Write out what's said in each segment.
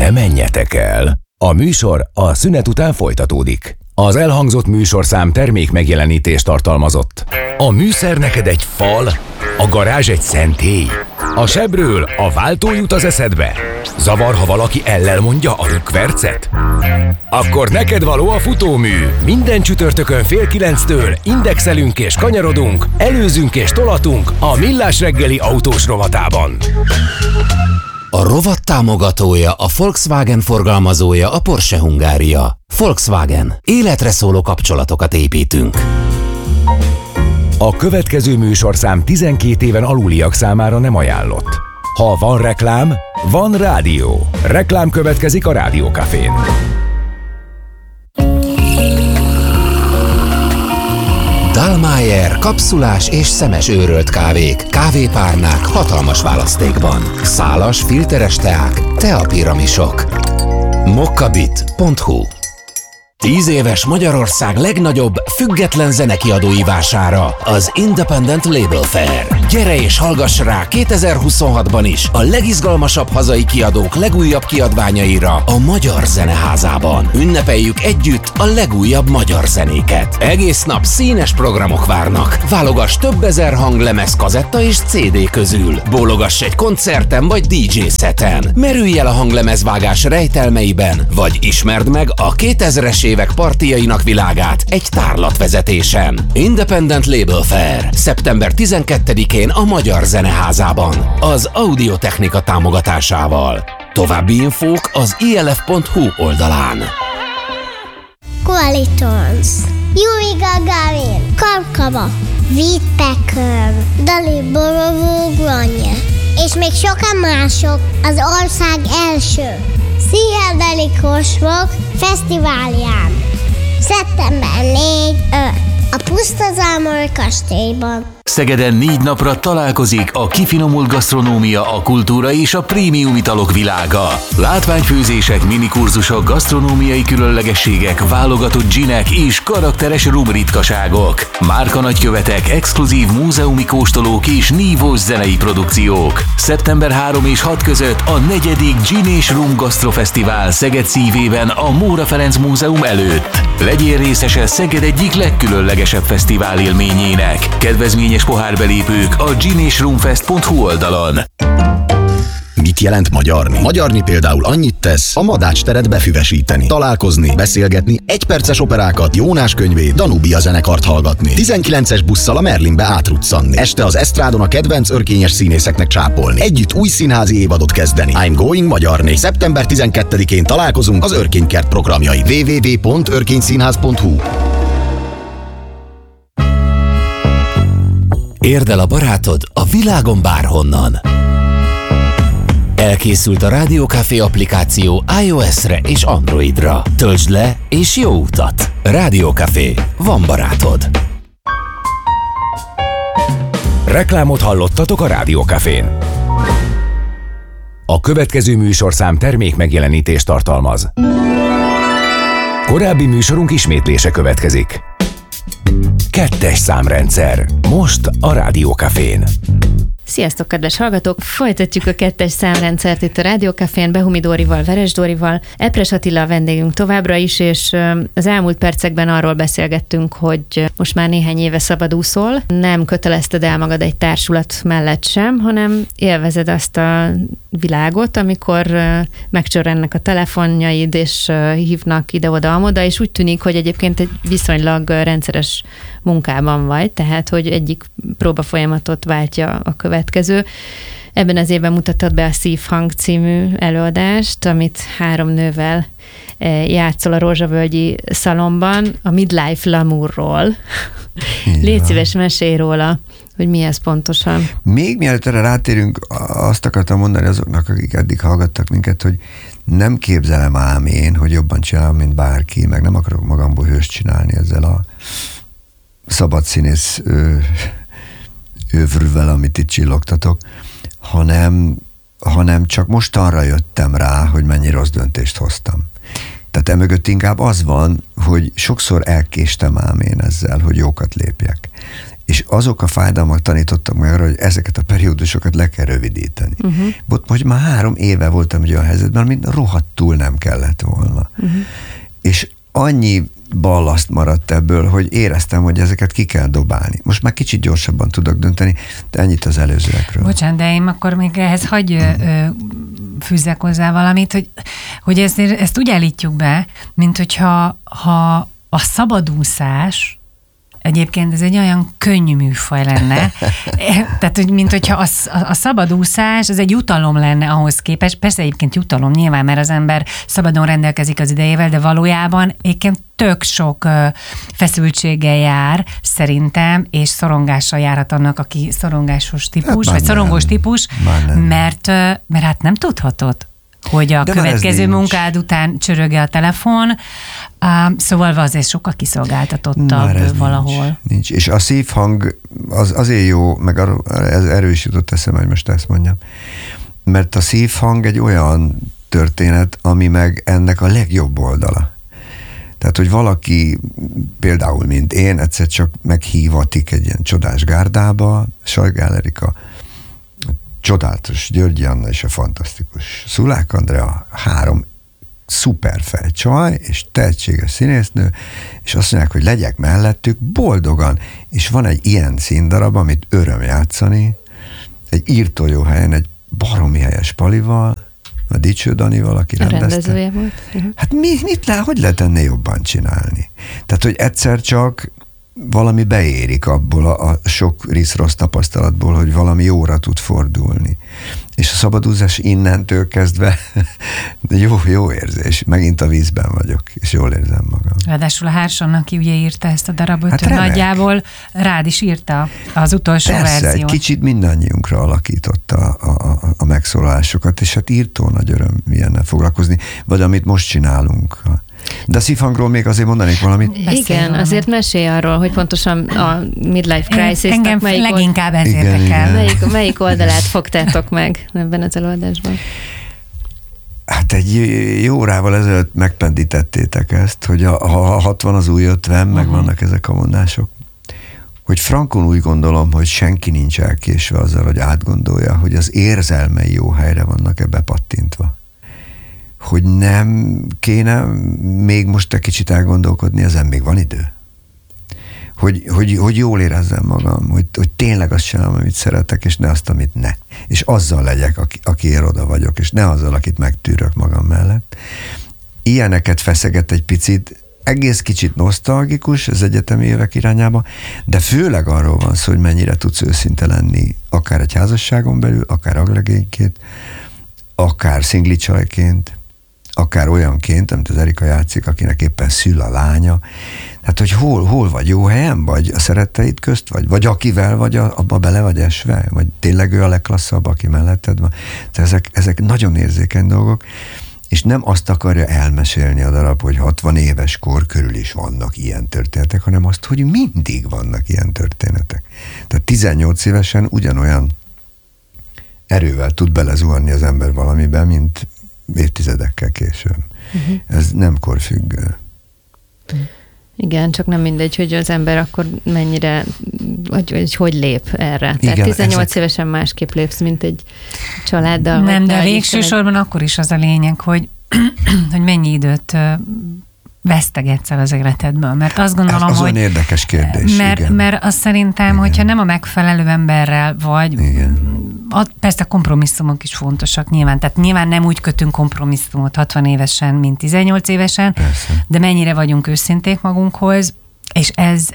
ne menjetek el! A műsor a szünet után folytatódik. Az elhangzott műsorszám termék megjelenítést tartalmazott. A műszer neked egy fal, a garázs egy szentély. A sebről a váltó jut az eszedbe. Zavar, ha valaki ellel mondja a rükvercet? Akkor neked való a futómű. Minden csütörtökön 8:30 indexelünk és kanyarodunk, előzünk és tolatunk a Millás reggeli autós rovatában. A rovat támogatója, a Volkswagen forgalmazója, a Porsche Hungária. Volkswagen. Életre szóló kapcsolatokat építünk. A következő műsorszám 12 éven aluliak számára nem ajánlott. Ha van reklám, van rádió. Reklám következik a Rádió Cafén. Dallmayr kapszulás és szemes őrölt kávék, kávépárnák hatalmas választékban. Szálas, filteres teák, teapiramisok. Mokkabit.hu 10 éves Magyarország legnagyobb független zenekiadói vására, az Independent Label Fair. Gyere és hallgass rá 2026-ban is a legizgalmasabb hazai kiadók legújabb kiadványaira a Magyar Zeneházában. Ünnepeljük együtt a legújabb magyar zenéket. Egész nap színes programok várnak. Válogass több ezer hanglemez, kazetta és CD közül. Bólogass egy koncerten vagy DJ szeten. Merülj el a hanglemezvágás rejtelmeiben, vagy ismerd meg a 2000-es évek partijainak világát egy tárlatvezetésen. Independent Label Fair. Szeptember 12-én a Magyar Zeneházában. Az Audiotechnika támogatásával. További infók az ilf.hu oldalán. Qualitons, Yuri Gagarin, Karkava, Woodpecker, Dali Borovó Granje, és még sokan mások az ország első Pszichedelikus Rock Fesztiválján. Szeptember 4-5 a Pusztazámor kastélyban. Szegeden 4 napra találkozik a kifinomult gasztronómia, a kultúra és a prémium italok világa. Látványfőzések, minikurzusok, gasztronómiai különlegességek, válogatott ginek és karakteres rum ritkaságok. Márka nagykövetek, exkluzív múzeumi kóstolók és nívós zenei produkciók. Szeptember 3 és 6 között a 4. Gin és Rum Gasztrofesztivál Szeged szívében a Móra Ferenc Múzeum előtt. Legyél részese Szeged egyik legkülönlegesebb fesztivál élményének. Kedvezményes pohárbelépők a ginesrumfest.hu oldalon. Mit jelent magyarni? Magyarni például annyit tesz, a Madács teret befüvesíteni, találkozni, beszélgetni, egyperces operákat, Jónás könyvét, Danubia zenekart hallgatni, 19-es busszal a Merlinbe átruccanni, este az esztrádon a kedvenc örkényes színészeknek csápolni, együtt új színházi évadot kezdeni. I'm going magyarni. Szeptember 12-én találkozunk az Örkénykert programjain. www.örkényszínház.hu. Érd el a barátod a világon bárhonnan. Elkészült a Rádió Café applikáció iOS-re és Androidra. Töltsd le és jó utat! Rádió Café. Van barátod. Reklámot hallottatok a Rádió Cafén. A következő műsorszám termék megjelenítést tartalmaz. Korábbi műsorunk ismétlése következik. 2-es számrendszer. Most a Rádió Cafén. Sziasztok, kedves hallgatók! Folytatjuk a 2-es számrendszert itt a Rádió Cafén, Behumi Dórival, Veres Dórival. Epres Attila a vendégünk továbbra is, és az elmúlt percekben arról beszélgettünk, hogy most már néhány éve szabadúszol, nem kötelezted el magad egy társulat mellett sem, hanem élvezed azt a világot, amikor megcsörrennek a telefonjaid, és hívnak ide-oda-amoda, és úgy tűnik, hogy egyébként egy viszonylag rendszeres munkában vagy, tehát, hogy egyik próbafolyamatot váltja a következő. Ebben az évben mutattad be a Szívhang című előadást, amit 3 nővel játszol a Rózsavölgyi Szalonban, a Midlife Lamourról. Légy szíves, mesélj róla, hogy mi ez pontosan. Még mielőtt erre rátérünk, azt akartam mondani azoknak, akik eddig hallgattak minket, hogy nem képzelem ám én, hogy jobban csinálom, mint bárki, meg nem akarok magamból hőst csinálni ezzel a szabad színész övrűvel, amit itt csillogtatok, hanem csak mostanra jöttem rá, hogy mennyi rossz döntést hoztam. Tehát emögött inkább az van, hogy sokszor elkéstem ám én ezzel, hogy jókat lépjek. És azok a fájdalmak tanítottak meg arra, hogy ezeket a periódusokat le kell rövidíteni. Most már 3 éve voltam egy olyan helyzetben, amit rohadtul nem kellett volna. És annyi ballaszt maradt ebből, hogy éreztem, hogy ezeket ki kell dobálni. Most már kicsit gyorsabban tudok dönteni, de ennyit az előzőekről. Bocsánat, de én akkor még ehhez hagyj fűzzek hozzá valamit, hogy ezt úgy állítjuk be, mint hogyha a szabadúszás egyébként ez egy olyan könnyű műfaj lenne. Tehát, hogy mint hogyha a szabadúszás az egy jutalom lenne ahhoz képest. Persze egyébként jutalom nyilván, mert az ember szabadon rendelkezik az idejével, de valójában egyébként tök sok feszültséggel jár szerintem, és szorongással járhat annak, aki szorongásos típus, vagy szorongós típus, mert hát nem tudhatod, hogy a következő munkád után csöröge a telefon, szóval azért sokkal kiszolgáltatottabb valahol. Nincs. És a szívhang az azért jó, meg ez erősített eszembe, hogy most ezt mondjam, mert a szívhang egy olyan történet, ami meg ennek a legjobb oldala. Tehát, hogy valaki, például mint én, egyszer csak meghívatik egy ilyen csodás gárdába, Sajgál Erika, csodálatos Györgyi Anna és a fantasztikus Szulák Andrea, 3 szuper fejcsaj és tehetséges színésznő, és azt mondják, hogy legyek mellettük boldogan, és van egy ilyen színdarab, amit öröm játszani, egy írtó jó helyen, egy baromi helyes Palival, a Dicső Danival, aki rendezte. Volt. Hát hogy lehet ennél jobban csinálni? Tehát, hogy egyszer csak valami beérik abból a sok rossz tapasztalatból, hogy valami jóra tud fordulni. És a szabadúzás innentől kezdve jó érzés. Megint a vízben vagyok, és jól érzem magam. Ráadásul a Hárson, aki ugye írta ezt a darabot, hát nagyjából rád is írta az utolsó verziót. Egy kicsit mindannyiunkra alakította a megszólalásokat, és hát írtó nagy öröm ilyennel foglalkozni, vagy amit most csinálunk. De a szívhangról még azért mondanék valamit. Igen, azért mesélj arról, hogy pontosan a midlife crisis-nak engem leginkább ez érdekel. Melyik oldalát fogtátok meg ebben az előadásban? Hát egy jó órával ezelőtt megpendítettétek ezt, hogy a 60 az új 50, meg vannak ezek a mondások. Hogy frankon úgy gondolom, hogy senki nincs elkésve azzal, hogy átgondolja, hogy az érzelmei jó helyre vannak ebbe pattintva. Hogy nem kéne még most egy kicsit elgondolkodni, ezen még van idő. Hogy jól érezzem magam, hogy tényleg azt csinálom, amit szeretek, és ne azt, amit ne. És azzal legyek, akiért oda vagyok, és ne azzal, akit megtűrök magam mellett. Ilyeneket feszeget egy picit, egész kicsit nosztalgikus az egyetemi évek irányába, de főleg arról van szó, hogy mennyire tudsz őszinte lenni, akár egy házasságon belül, akár aglegényként, akár szingli csajként, akár olyanként, amit az Erika játszik, akinek éppen szül a lánya. Tehát, hogy hol vagy, jó helyen vagy, a szeretteid közt vagy akivel vagy, abba bele vagy esve, vagy tényleg ő a legklasszabb, aki melletted van. Tehát ezek nagyon érzékeny dolgok, és nem azt akarja elmesélni a darab, hogy 60 éves kor körül is vannak ilyen történetek, hanem azt, hogy mindig vannak ilyen történetek. Tehát 18 évesen ugyanolyan erővel tud belezuhanni az ember valamiben, mint évtizedekkel később. Ez nem korfüggő. Igen, csak nem mindegy, hogy az ember akkor mennyire, hogy lép erre. Igen, tehát 18 évesen másképp lépsz, mint egy családdal. Nem, de végső sorban akkor is az a lényeg, hogy mennyi időt vesztegetsz el az életedből. Mert azt gondolom, az hogy... olyan érdekes kérdés. Mert azt szerintem, igen, hogyha nem a megfelelő emberrel vagy, persze a kompromisszumok is fontosak nyilván. Tehát nyilván nem úgy kötünk kompromisszumot 60 évesen, mint 18 évesen, persze, de mennyire vagyunk őszinték magunkhoz, és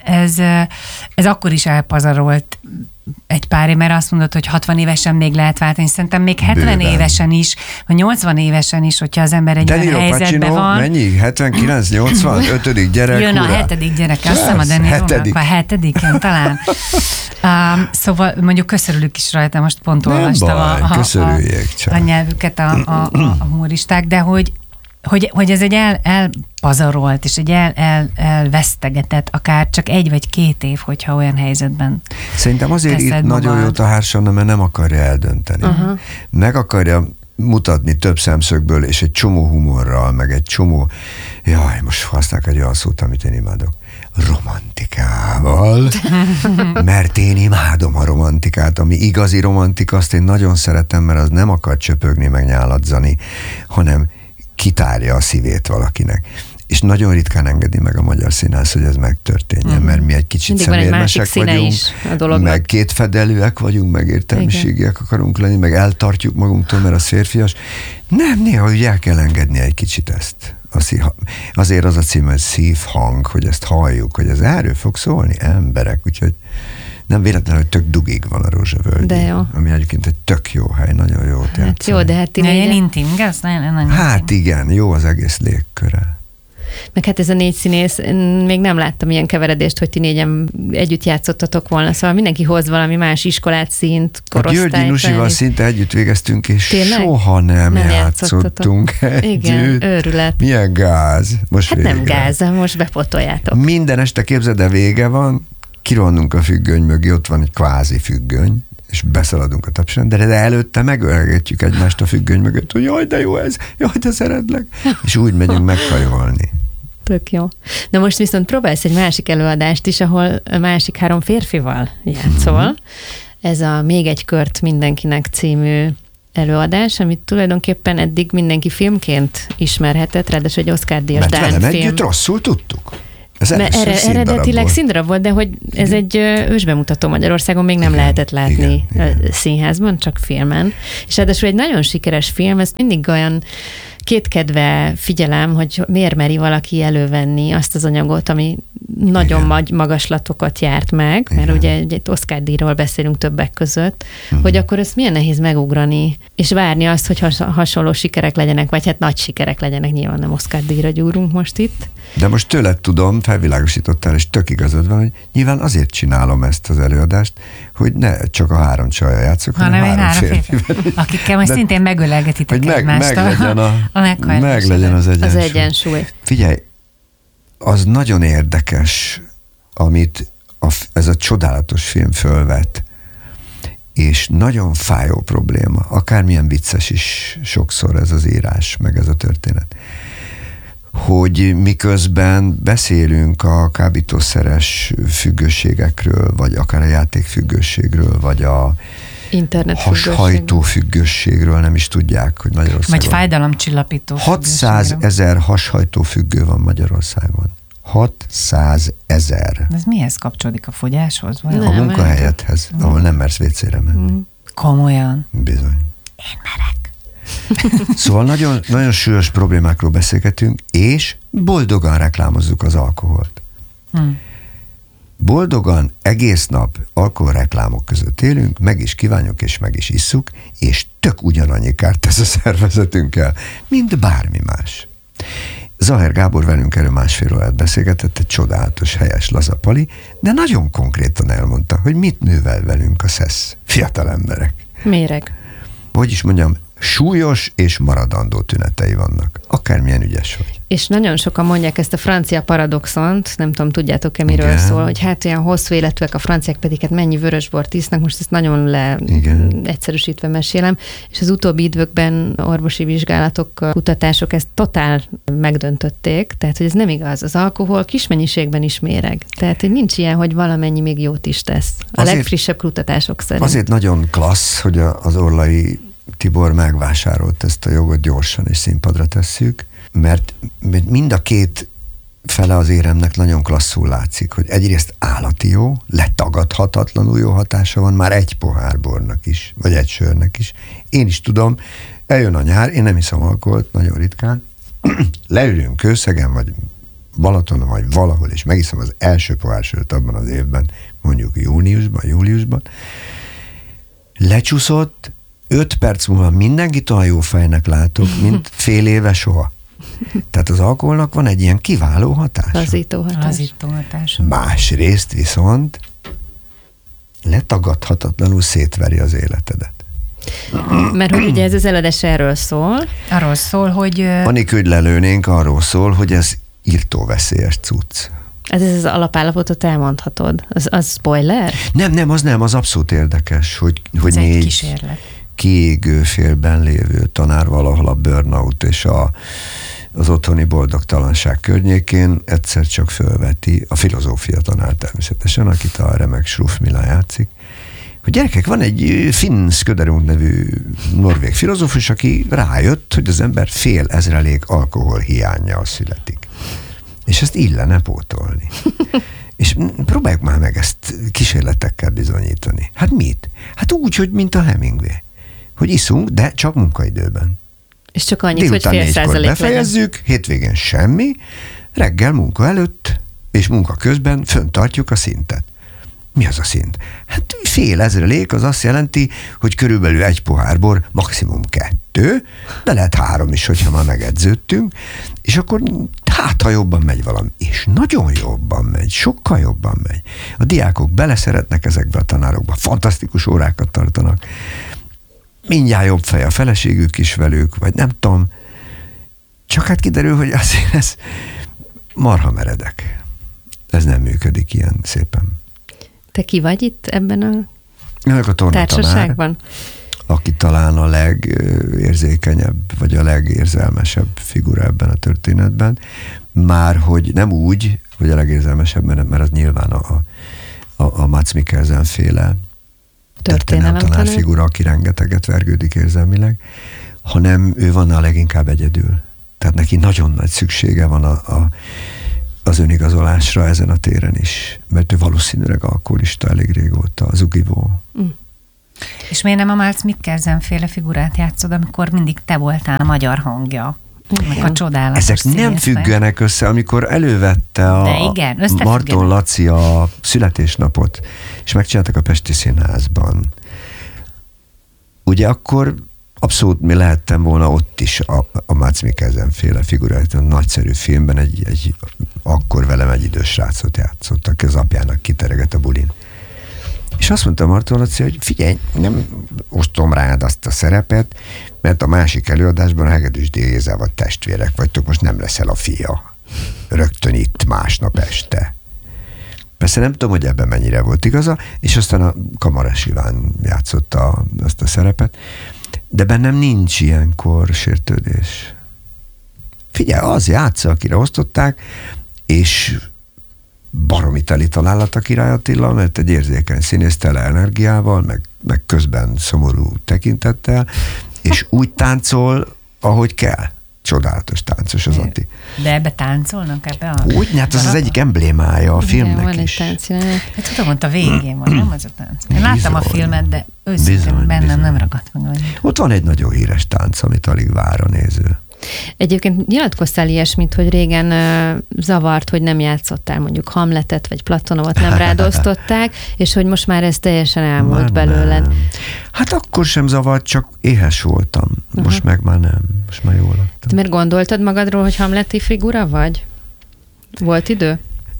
ez akkor is elpazarolt egy pár év, mert azt mondod, hogy 60 évesen még lehet váltani, szerintem még 70 évesen is, vagy 80 80 is, hogyha az ember egy olyan helyzetben van. Mennyi? 79, 80, 5. gyerek? Jön a 7. gyerek, azt hiszem a Denirónak, vagy 7. talán. Szóval mondjuk köszörülük is rajta, most pont olvastam a nyelvüket a humoristák, de hogy ez egy elpazarolt, és egy elvesztegetett, akár csak 1 vagy 2 év, hogyha olyan helyzetben. Szerintem azért írt nagyon jót a Hársanna, mert nem akarja eldönteni. Meg akarja mutatni több szemszögből, és egy csomó humorral, meg egy csomó, most használok egy olyan szót, amit én imádok. romantikával, mert én imádom a romantikát, ami igazi romantika, azt én nagyon szeretem, mert az nem akar csöpögni, meg nyáladzani, hanem kitárja a szívét valakinek. És nagyon ritkán engedi meg a magyar színász, hogy ez megtörténjen, mert mi egy kicsit szemérmesek vagyunk, meg kétfedelűek vagyunk, meg értelmiségiek akarunk lenni, meg eltartjuk magunktól, mert az férfias. Nem, néha úgy el kell engedni egy kicsit ezt. Azért az a cím, hogy szívhang, hogy ezt halljuk, hogy ez erről fog szólni, emberek, úgyhogy nem véletlenül, hogy tök dugig van a Rózsavölgy, ami egyébként egy tök jó hely, nagyon jó. Hát jó, de hát ilyen intim, igaz? Hát igen, jó az egész légköre. Meg hát ez a 4 színész, még nem láttam ilyen keveredést, hogy ti 4-en együtt játszottatok volna, szóval mindenki hoz valami más iskolát, szint, korosztályt. A Györgyi Nusival szinte együtt végeztünk, és tényleg? Soha nem játszottunk együtt. Igen, őrület. Milyen gáz. Most hát végre. Nem gáz, most bepotoljátok. Minden este képzeld, de vége van, kirohannunk a függöny mögé, ott van egy kvázi függöny, és beszaladunk a tapsán, de előtte megölgetjük egymást a függöny mögött, hogy jaj, de jó ez, jaj, de szeretlek, és úgy megyünk meghajolni. Tök jó. De most viszont próbálsz egy másik előadást is, ahol a másik 3 férfival játszol. Ez a Még egy kört mindenkinek című előadás, amit tulajdonképpen eddig mindenki filmként ismerhetett, ráadásul egy Oscar-díjas dán film. Mert velem együtt rosszul tudtuk. Eredetileg színdarab volt, de hogy ez egy ősbemutató Magyarországon még nem lehetett látni színházban, csak filmen. És ráadásul egy nagyon sikeres film, ez mindig olyan kétkedve figyelem, hogy miért meri valaki elővenni azt az anyagot, ami nagyon magaslatokat járt meg, mert ugye egy Oscar-díjról beszélünk többek között, hogy akkor ezt milyen nehéz megugrani, és várni azt, hogy hasonló sikerek legyenek, vagy hát nagy sikerek legyenek, nyilván nem Oscar-díjra gyúrunk most itt. De most tőled tudom, felvilágosítottál, és tök igazad van, hogy nyilván azért csinálom ezt az előadást, hogy ne csak a 3 csajjal játszok, hanem 3 férfivel. Akikkel majd szintén megölelgetitek egymást. Meglegyen az egyensúly. Az egyensúly. Figyelj, az nagyon érdekes, amit ez a csodálatos film fölvet, és nagyon fájó probléma, akármilyen vicces is sokszor ez az írás, meg ez a történet, hogy miközben beszélünk a kábítószeres függőségekről, vagy akár a játékfüggőségről, vagy a hashajtó függőségről, nem is tudják, hogy Magyarországon. Vagy fájdalomcsillapító 600 000 hashajtó függő van Magyarországon. 600 000. Ez mihez kapcsolódik? A fogyáshoz? A munkahelyedhez, ahol nem mersz vécére menni. Komolyan? Bizony. Én merek. Szóval nagyon, nagyon súlyos problémákról beszélgetünk, és boldogan reklámozzuk az alkoholt. Boldogan egész nap alkoholreklámok között élünk, meg is kívánjuk, és meg is isszuk, és tök ugyanannyi kárt tesz a szervezetünkkel, mint bármi más. Zahár Gábor velünk erről 1,5 órát beszélgetett, egy csodálatos, helyes, laza pali, de nagyon konkrétan elmondta, hogy mit művel velünk a SZESZ, fiatal emberek. Méreg. Hogy is mondjam, súlyos és maradandó tünetei vannak. Akármilyen ügyes vagy. És nagyon sokan mondják ezt a francia paradoxont, nem tudom, tudjátok-e miről szól, hogy hát olyan hosszú életűek a franciák, pedig hát mennyi vörösbort isznak, most ezt nagyon egyszerűsítve mesélem, és az utóbbi időkben orvosi vizsgálatok, kutatások ezt totál megdöntötték, tehát hogy ez nem igaz. Az alkohol kis mennyiségben is méreg. Tehát hogy nincs ilyen, hogy valamennyi még jót is tesz. A legfrissebb kutatások szerint. Azért nagyon klassz, hogy az Orlai Tibor megvásárolt ezt a jogot gyorsan, és színpadra tesszük, mert mind a 2 fele az éremnek nagyon klasszul látszik, hogy egyrészt állati jó, letagadhatatlanul jó hatása van már egy pohár bornak is, vagy egy sörnek is. Én is tudom, eljön a nyár, én nem iszom alkoholt, nagyon ritkán, leülünk Kőszegen, vagy Balatonon, vagy valahol, és megiszom az első pohár sört abban az évben, mondjuk júliusban, lecsúszott, 5 perc múlva mindenkit olyan jó fejnek látok, mint fél éve soha. Tehát az alkoholnak van egy ilyen kiváló hatása. Lazító hatása. Másrészt viszont letagadhatatlanul szétveri az életedet. Mert hogy ugye ez az előadás erről szól. Arról szól, hogy... Anélkül, hogy lelőnénk, arról szól, hogy ez írtóveszélyes cucc. Ez az alapállapotot elmondhatod. Az spoiler? Nem, az abszolút érdekes, hogy 4 kísérlet. Kiégő félben lévő tanár valahol a burnout és a az otthoni boldogtalanság környékén egyszer csak fölveti a filozófia tanár természetesen, akit a remek Sruf Mila játszik, hogy gyerekek, van egy Finn Sköderung nevű norvég filozófus, aki rájött, hogy az ember fél ezrelék alkohol hiánnyal születik. És ezt illene pótolni. És próbáljuk már meg ezt kísérletekkel bizonyítani. Hát mit? Hát úgy, hogy mint a Hemingway. Hogy iszunk, de csak munkaidőben. És csak annyit, délután hogy 4-kor befejezzük, hétvégén semmi, reggel munka előtt és munka közben föntartjuk a szintet. Mi az a szint? Hát fél ezrelék az azt jelenti, hogy körülbelül 1 pohár bor, maximum 2, de lehet 3 is, hogyha már megedződtünk, és akkor hát, ha jobban megy valami. És nagyon jobban megy, sokkal jobban megy. A diákok beleszeretnek ezekbe a tanárokba, fantasztikus órákat tartanak, mindjárt jobb fej a feleségük is velük, vagy nem tudom. Csak hát kiderül, hogy azért ez marha meredek. Ez nem működik ilyen szépen. Te ki vagy itt ebben a társaságban? Aki talán a legérzékenyebb, vagy a legérzelmesebb figura ebben a történetben. Már hogy nem úgy, hogy a legérzelmesebb, mert az nyilván a Mads Mikkelsen féle történelemtanár figura, aki rengeteget vergődik érzelmileg, hanem ő van a leginkább egyedül. Tehát neki nagyon nagy szüksége van az önigazolásra ezen a téren is, mert ő valószínűleg alkoholista elég régóta, az ugivó. És miért nem a Mads Mikkelsen féle figurát játszod, amikor mindig te voltál a magyar hangja? A csodálatos ezek nem függenek össze, amikor elővette a Marton Laci a születésnapot, és megcsináltak a Pesti Színházban. Ugye akkor abszolút mi lehettem volna ott is a Mads Mikkelsen féle figuráját, a nagyszerű filmben akkor velem egy idős srácot játszott, aki az apjának kitereget a bulin. És azt mondta Marton Laci, hogy figyelj, nem osztom rád azt a szerepet, mert a másik előadásban a Hegedűs Gézával testvérek vagytok, most nem leszel a fia. Rögtön itt másnap este. Persze nem tudom, hogy ebben mennyire volt igaza, és aztán a Kamaras Iván játszotta azt a szerepet, de bennem nincs ilyenkor sértődés. Figyelj, az játsza, akire osztották, és baromi teli találat a Király Attila, mert egy érzékeny színész tele energiával, meg közben szomorú tekintettel, és úgy táncol, ahogy kell. Csodálatos táncos az Atti. De ebbe táncolnak? Úgy, hát az egyik emblémája a filmnek van is. Hát tudom, hogy a végén van, nem az a tánc. Én láttam a filmet, de őszintén bennem nem ragadt meg. Ott van egy nagyon híres tánc, amit alig vár a néző. Egyébként nyilatkoztál ilyesmit, hogy régen zavart, hogy nem játszottál mondjuk Hamletet, vagy Platonovot nem rád osztották, és hogy most már ez teljesen elmúlt belőled. Nem. Hát akkor sem zavart, csak éhes voltam. Most meg már nem. Most már jól lettem. Te miért gondoltad magadról, hogy hamleti figura vagy? Volt idő?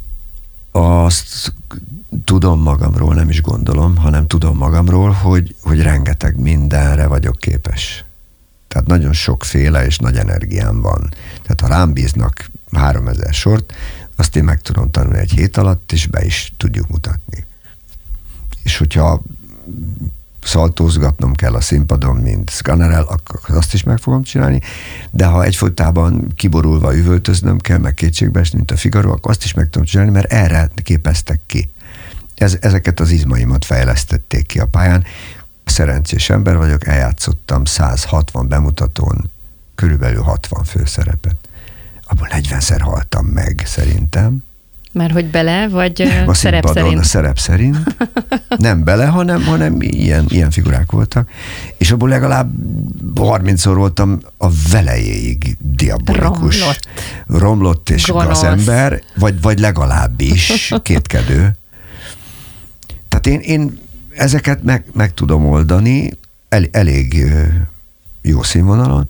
Azt tudom magamról, nem is gondolom, hanem tudom magamról, hogy rengeteg mindenre vagyok képes. Tehát nagyon sokféle és nagy energiám van. Tehát ha rám bíznak 3000 sort, azt én meg tudom tanulni egy hét alatt, és be is tudjuk mutatni. És hogyha szaltózgatnom kell a színpadon, mint Sgannerel, akkor azt is meg fogom csinálni, de ha egyfolytában kiborulva üvöltöznöm kell, meg kétségbe esni, mint a Figaro, akkor azt is meg tudom csinálni, mert erre képeztek ki. Ezeket az izmaimat fejlesztették ki a pályán. Szerencsés ember vagyok, eljátszottam 160 bemutatón körülbelül 60 főszerepet. Abból 40-szer haltam meg, szerintem. Már hogy bele, vagy nem, szerep szerint? A szerep szerint. Nem bele, hanem ilyen figurák voltak. És abból legalább 30-szor voltam a velejéig diabolikus. Romlott és gazember, vagy legalábbis kétkedő. Tehát én ezeket meg tudom oldani elég jó színvonalon,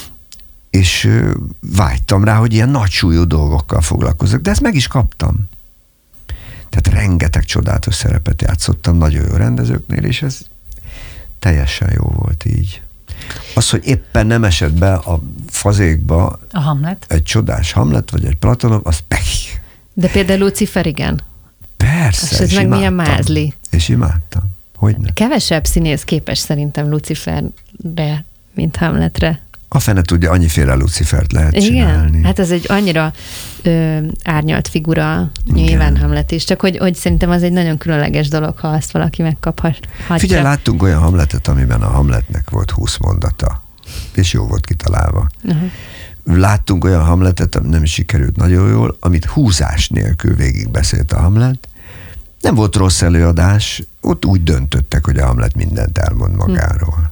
és vágytam rá, hogy ilyen nagy súlyú dolgokkal foglalkozok, de ezt meg is kaptam. Tehát rengeteg csodálatos szerepet játszottam nagyon jó rendezőknél, és ez teljesen jó volt így. Az, hogy éppen nem esett be a fazékba a Hamlet, egy csodás Hamlet, vagy egy Platonov, az pech. De például Lucifer, igen. Persze, és meg milyen mázli. És imádtam. Hogyne? Kevesebb színész képes szerintem Luciferre, mint Hamletre. A fene tudja, annyiféle Lucifert lehet Igen? csinálni. Hát ez egy annyira árnyalt figura, nyilván Hamlet is, csak hogy szerintem az egy nagyon különleges dolog, ha azt valaki megkaphatja. Figyelj, láttunk olyan Hamletet, amiben a Hamletnek volt 20 mondata, és jó volt kitalálva. Láttunk olyan Hamletet, ami nem is sikerült nagyon jól, amit húzás nélkül végig beszélt a Hamlet. Nem volt rossz előadás, ott úgy döntöttek, hogy a Hamlet mindent elmond magáról.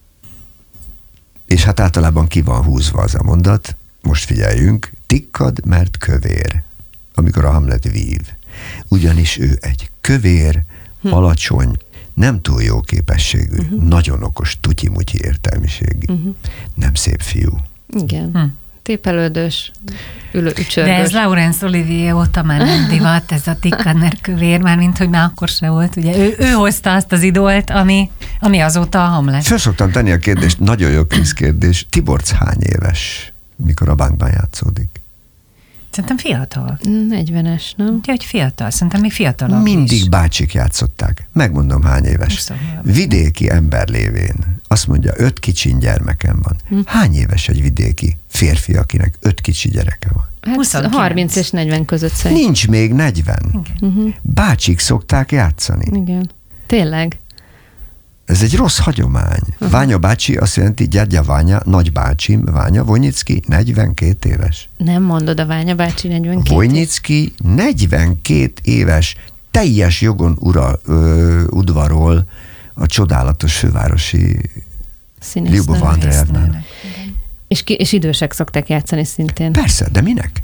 És hát általában ki van húzva az a mondat, most figyeljünk, tikkad, mert kövér, amikor a Hamlet vív. Ugyanis ő egy kövér, alacsony, nem túl jó képességű, nagyon okos, tutyi-mutyi értelmiségű, nem szép fiú. Igen. Tépelődős, ücsörgös. De ez Laurence Olivier óta már nem divat, ez a tikkad kövér, már mint hogy már akkor se volt. Ugye ő hozta azt az idolt, ami azóta a Hamlet. Föl szoktam tenni a kérdést, nagyon jó kérdés. Tiborcs hány éves, mikor a Bankban játszódik? Szerintem fiatal. 40-es, nem? Úgyhogy fiatal, szerintem még fiatalabb Mindig is. bácsik játszották. Megmondom, hány éves. 20. Vidéki ember lévén. Azt mondja, 5 kicsin gyermekem van. Hány éves egy vidéki férfi, akinek 5 kicsi gyereke van? Hát 29. 30 és 40 között szerintem. Nincs még 40. Bácsik szokták játszani. Igen. Tényleg. Ez egy rossz hagyomány. Ványa bácsi azt jelenti, gyergya Ványa, nagybácsim, Ványa Vojnicki 42 éves. Nem mondod a Ványa bácsi 42? Vojnicki 42 éves, teljes jogon udvarol a csodálatos fővárosi Lyubova Andrejevnának. És idősek szokták játszani szintén. Persze, de minek?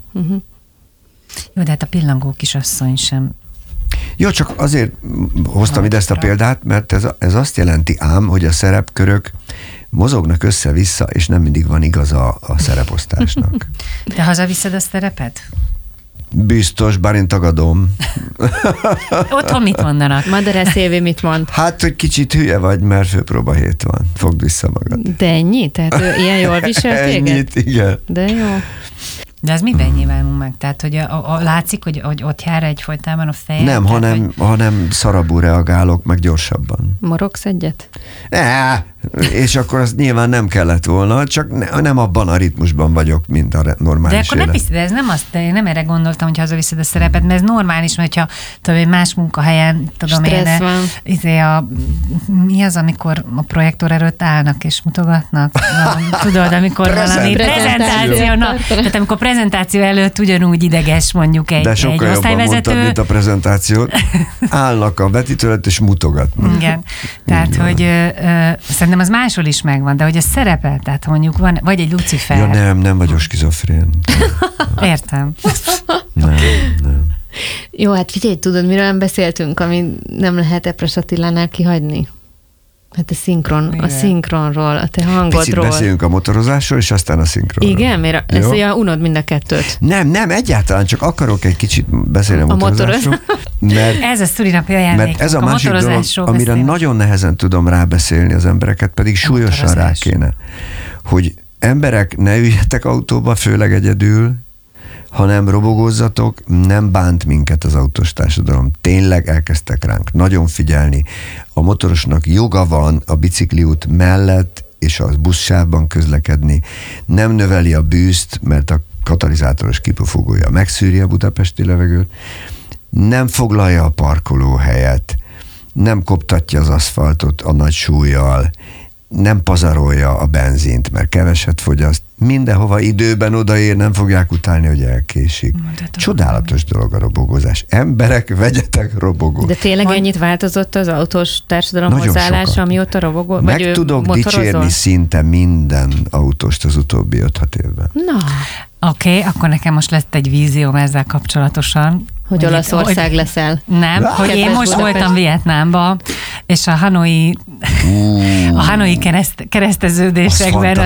Jó, de hát a pillangó kisasszony sem. Jó, csak azért hoztam ide ezt a példát, mert ez azt jelenti ám, hogy a szerepkörök mozognak össze-vissza, és nem mindig van igaz a szereposztásnak. De hazaviszed a szerepet? Biztos, bár én tagadom. Otthon mit mondanak? Madarász Évi mit mond? Hát, hogy kicsit hülye vagy, mert főpróba hét van. Fogd vissza magad. De ennyi? Tehát ő ilyen jól visel téged? Ennyit, igen. De jó. De az miben nyilvánul meg? Tehát, hogy látszik, hogy ott jár egyfolytában a feje? Nem, tehát, hanem szarabul reagálok, meg gyorsabban. Morogsz egyet? És akkor az nyilván nem kellett volna, csak nem abban a ritmusban vagyok, mint a normális de akkor nem hiszed, ez nem azt, én nem erre gondoltam, hogy hazaviszed a szerepet, mert ez normális, mert ha tudom, egy más munkahelyen, tudom stressz van. Mi az, amikor a projektor előtt állnak és mutogatnak? Tudod, amikor valami prezentáció, tehát amikor prezentáció előtt ugyanúgy ideges mondjuk egy de sokkal jobban osztályvezető. mondtad, mint a prezentációt. Állnak a vetítő előtt és mutogatnak. Igen. Tehát, hogy szerintem az máshol is megvan, de hogy a szerepel, tehát mondjuk van, vagy egy Lucifer. Ja, nem vagyok skizofrén. Értem. Nem. Jó, hát figyelj, tudod, miről nem beszéltünk, ami nem lehet Epres Attilánál kihagyni? Hát a szinkronról, a te hangodról. Picit beszéljünk a motorozásról, és aztán a szinkronról. Igen, mert ezt unod mind a kettőt. Nem, egyáltalán, csak akarok egy kicsit beszélni a motorozásról. Mert ez a szülinapi ajándék. Mert ez a másik dolog, amire nagyon nehezen tudom rábeszélni az embereket, pedig súlyosan rá kéne, hogy emberek, ne üljetek autóba, főleg egyedül, hanem robogózzatok, nem bánt minket az autós társadalom. Tényleg elkezdtek ránk nagyon figyelni. A motorosnak joga van a bicikliút mellett és a buszsávban közlekedni. Nem növeli a bűzt, mert a katalizátoros kipufogója megszűri a budapesti levegőt. Nem foglalja a parkolóhelyet. Nem koptatja az aszfaltot a nagy súlyjal. Nem pazarolja a benzint, mert keveset fogyaszt. Mindenhova időben odaér, nem fogják utálni, hogy elkésik. Csodálatos dolog a robogózás. Emberek, vegyetek robogót. De tényleg ennyit változott az autós társadalom hozzáállása, amióta robogó? Meg tudok dicsérni szinte minden autóst az utóbbi 5-6 évben. Na. Oké, akkor nekem most lett egy vízióm ezzel kapcsolatosan. Hogy Olaszország leszel. Nem, hogy én most voltam Vietnámban, és a hanoi kereszteződésekben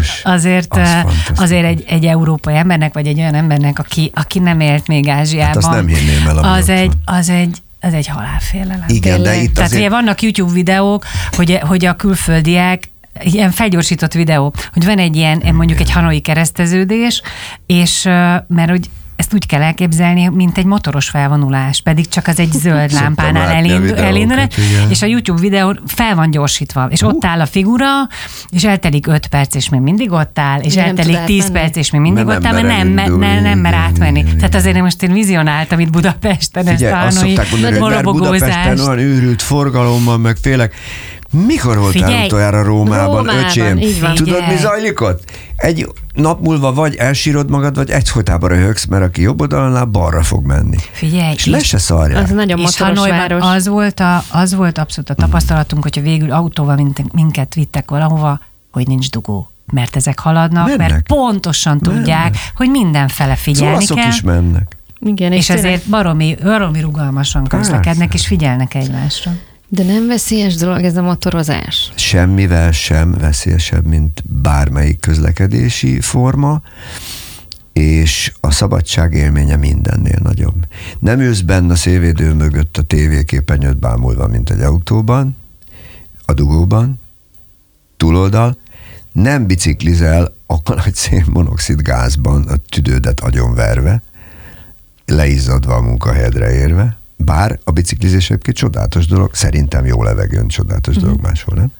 azért egy európai embernek, vagy egy olyan embernek, aki nem élt még Ázsiában. Hát azt nem hinném el, az egy halálfélelem. Igen, de itt tehát ugye vannak YouTube videók, hogy a külföldiek, ilyen felgyorsított videó, hogy van egy ilyen, mondjuk egy hanoi kereszteződés, és mert hogy ezt úgy kell elképzelni, mint egy motoros felvonulás, pedig csak az egy zöld lámpánál elindul, és a YouTube videó fel van gyorsítva, és ott áll a figura, és eltelik 5 perc, és még mindig ott áll, és eltelik 10 perc, és még mindig ott áll, mert nem mer átmenni. Tehát azért most én vizionáltam itt Budapesten ezt a hanoi Budapesten olyan őrült forgalommal, meg félek. Mikor voltál utoljára Rómában, öcsém? Tudod, mi zajlik ott? Egy nap múlva vagy elsírod magad, vagy egyfolytában röhögsz, mert aki jobb oldalon áll, balra fog menni. Figyelj, és le se szarják. Az nagyon motoros város. Az volt abszolút a tapasztalatunk, hogyha végül autóval minket vittek valahova, hogy nincs dugó. Mert ezek haladnak, mert pontosan tudják, hogy mindenfele figyelni kell. Is mennek. Igen, és ezért baromi rugalmasan közlekednek, és figyelnek egymásra. De nem veszélyes dolog ez a motorozás? Semmivel sem veszélyesebb, mint bármelyik közlekedési forma, és a szabadság élménye mindennél nagyobb. Nem ülsz benne a szélvédő mögött a tévéképernyőt bámulva, mint egy autóban, a dugóban, túloldal, nem biciklizel a nagy szénmonoxid gázban, a tüdődet agyonverve, leizzadva a munkahelyedre érve, bár a biciklizés egyébként csodálatos dolog, szerintem jó levegőn csodálatos dolog máshol, nem?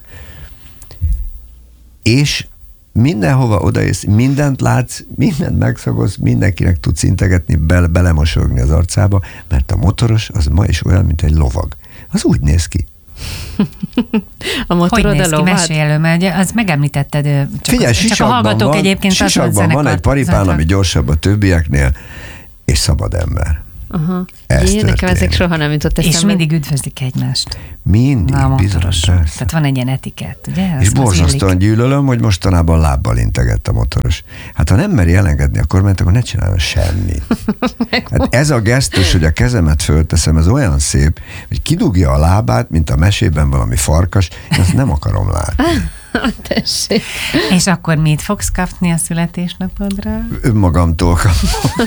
És mindenhova odaérsz, mindent látsz, mindent megszagolsz, mindenkinek tudsz integetni, belemosogni az arcába, mert a motoros az ma is olyan, mint egy lovag. Az úgy néz ki. A motorod a lovad? Mesélj, mert az megemlítetted, figyelj, csak a hallgatók egyébként Sisakban van egy paripán, ami gyorsabb a többieknél, és szabad ember. Aha. Nekem ezek soha nem jutott eszembe. És mindig üdvözlik egymást. Mindig, bizony. Tehát van egy ilyen etikett, ugye? És borzasztóan gyűlölöm, hogy mostanában lábbal integett a motoros. Hát ha nem meri elengedni a kormányt, akkor ne csináljon semmit. Hát ez a gesztus, hogy a kezemet fölteszem, ez olyan szép, hogy kidugja a lábát, mint a mesében valami farkas, ezt nem akarom látni. Tessék. És akkor mit fogsz kapni a születésnapodra? Önmagamtól kapom.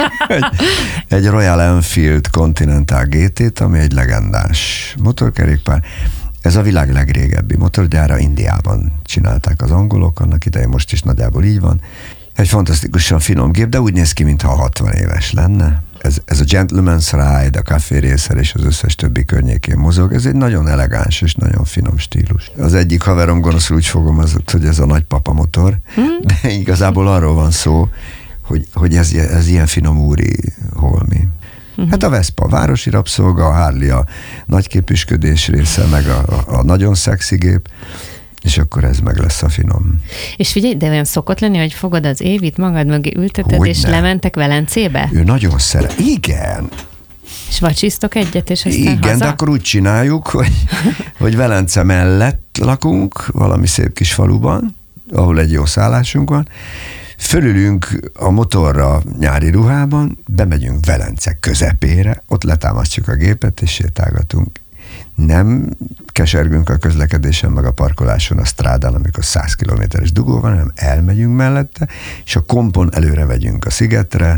egy Royal Enfield Continental GT-t, ami egy legendás motorkerékpár. Ez a világ legrégebbi motorgyára, Indiában csinálták az angolok, annak idején most is nagyjából így van. Egy fantasztikusan finom gép, de úgy néz ki, mintha 60 éves lenne. Ez a Gentleman's Ride, a Café Racer és az összes többi környékén mozog. Ez egy nagyon elegáns és nagyon finom stílus. Az egyik haverom gonoszul úgy fogom, hogy ez a nagypapa motor, de igazából arról van szó, hogy ez ilyen finom úri holmi. Hát a Vespa a városi rabszolga, a Harley a nagyképüsködés része, meg a nagyon szexi gép, és akkor ez meg lesz a finom. És figyelj, de olyan szokott lenni, hogy fogod az Évit, magad mögé ülteted, és lementek Velencébe? Ő nagyon szeret. Igen. És vacsisztok egyet, és aztán igen, haza? De akkor úgy csináljuk, hogy Velence mellett lakunk, valami szép kis faluban, ahol egy jó szállásunk van, fölülünk a motorra nyári ruhában, bemegyünk Velence közepére, ott letámasztjuk a gépet, és sétálgatunk. Nem kesergünk a közlekedésen, meg a parkoláson, a strádán, amikor 100 kilométeres dugó van, hanem elmegyünk mellette, és a kompon előre vegyünk a szigetre,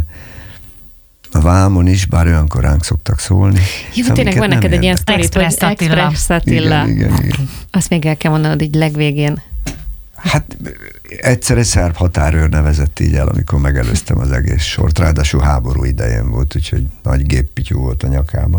a vámon is, bár olyankor ránk szoktak szólni. Jó, tényleg van neked egy ilyen sztorit, hogy Express Attila. Igen. Azt még el kell mondanod így legvégén. Hát egyszer egy szerb határőr nevezett így el, amikor megelőztem az egész sort. Ráadásul háború idején volt, úgyhogy nagy géppityú volt a nyakában.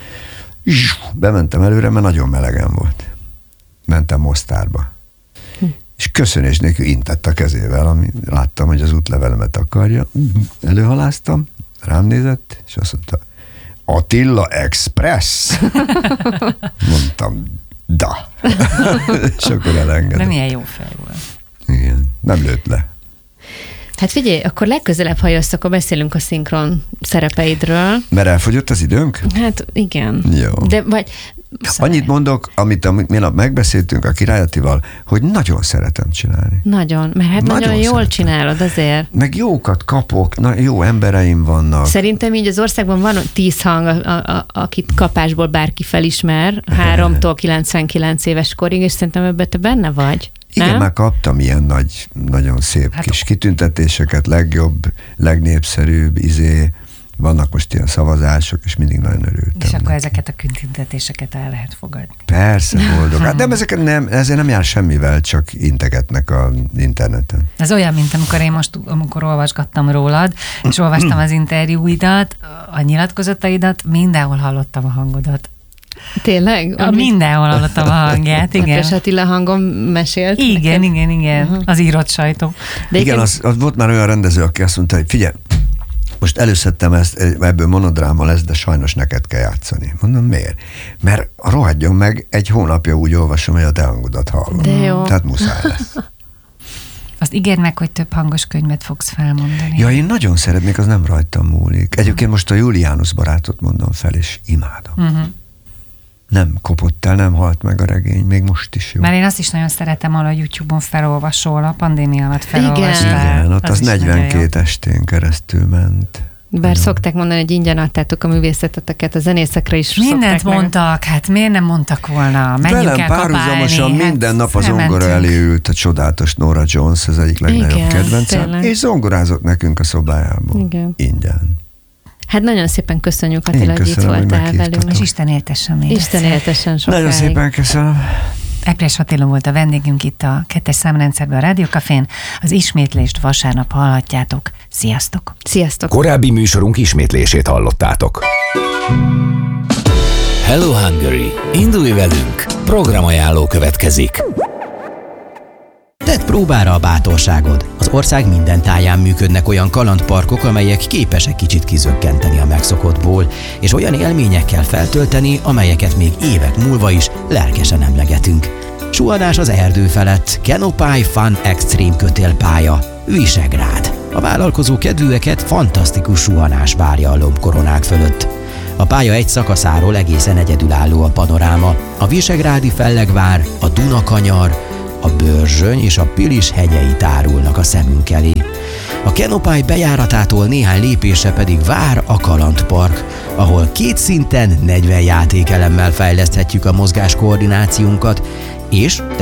Bementem előre, mert nagyon melegen volt. Mentem Mostárba. És köszönés nélkül intett a kezével, ami láttam, hogy az útlevelemet akarja. Előhaláztam, rám nézett, és azt mondta, Attila Express. Mondtam, da. És akkor elengedett. Nem ilyen jó fej volt. Igen, nem lőtt le. Hát figyelj, akkor legközelebb, ha jössz, akkor beszélünk a szinkron szerepeidről. Mert elfogyott az időnk? Hát igen. Jó. De vagy... Annyit mondok, amit mi megbeszéltünk a Király Attival, hogy nagyon szeretem csinálni. Nagyon, mert hát nagyon jól szeretem. Csinálod azért. Meg jókat kapok, jó embereim vannak. Szerintem így az országban van 10 hang, akit kapásból bárki felismer, 3-tól 99 éves korig, és szerintem ebben te benne vagy. Igen, nem? már kaptam ilyen nagyon szép kis kitüntetéseket, legjobb, legnépszerűbb, vannak most ilyen szavazások, és mindig nagyon örültem. És akkor neki. ezeket a kitüntetéseket el lehet fogadni. Persze, boldog. Hát nem, ezért nem jár semmivel, csak integetnek az interneten. Ez olyan, mint amikor olvasgattam rólad, és olvastam az interjúidat, a nyilatkozataidat, mindenhol hallottam a hangodat. Tényleg? Mindenhol hallottam a hangját, igen. Epres Attila hangon mesélt? Igen. Az írott sajtó. De Igen, az volt már olyan rendező, aki azt mondta, hogy figyelj, most előszedtem ezt, ebből monodráma lesz, de sajnos neked kell játszani. Mondom, miért? Mert rohadjon meg, egy hónapja úgy olvasom, hogy a te hangodat hallom. De jó. Tehát muszáj lesz. Azt ígérd meg, hogy több hangos könyvet fogsz felmondani. Ja, én nagyon szeretnék, az nem rajtam múlik. Egyébként most a Julianus barátot mondom fel, és imádom. Nem kopott el, nem halt meg a regény, még most is jó. Mert én azt is nagyon szeretem, ahol a YouTube-on felolvasol, a pandémia alatt felolvastál. Igen, ott az is nagyon 42 estén keresztül ment. Bár szokták mondani, hogy ingyen adtátok a művészeteteket, a zenészekre is Mindent szokták mondtak, hát miért nem mondtak volna? Menjünk Velem el párhuzamosan kapálni. minden nap a felmentünk. zongora elé ült a csodálatos Nora Jones, az egyik legnagyobb Igen, kedvencem, tényleg. és zongorázott nekünk a szobájából. Igen. Ingyen. Hát nagyon szépen köszönjük, Én Attila, hogy itt köszönöm, hogy voltál meghívtatok. velünk. És Isten éltessen még. Isten éltessen sokáig. Nagyon szépen köszönöm. Epres Attila volt a vendégünk itt a 2-es számrendszerben a Rádiókafén. Az ismétlést vasárnap hallhatjátok. Sziasztok! Sziasztok! Korábbi műsorunk ismétlését hallottátok. Hello Hungary! Indulj velünk! Programajánló következik. Tedd próbára a bátorságod. Az ország minden táján működnek olyan kalandparkok, amelyek képesek kicsit kizökkenteni a megszokottból, és olyan élményekkel feltölteni, amelyeket még évek múlva is lelkesen emlegetünk. Suhanás az erdő felett, Canopy Fun Extreme kötélpálya, Visegrád. A vállalkozó kedvűeket fantasztikus suhanás várja a lombkoronák fölött. A pálya egy szakaszáról egészen egyedülálló a panoráma, a visegrádi fellegvár, a Dunakanyar, a Börzsöny és a Pilis hegyei tárulnak a szemünk elé. A Canopy bejáratától néhány lépésre pedig vár a Kalandpark, ahol 2 szinten 40 játékelemmel fejleszthetjük a mozgáskoordinációnkat, és